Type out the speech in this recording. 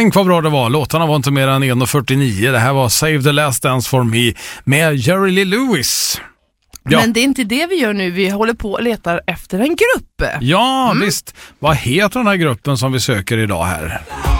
Tänk vad bra det var. Låtarna var inte mer än 1:49. Det här var Save the Last Dance for Me med Jerry Lee Lewis. Ja. Men det är inte det vi gör nu. Vi håller på och letar efter en grupp. Ja, visst. Vad heter den här gruppen som vi söker idag här?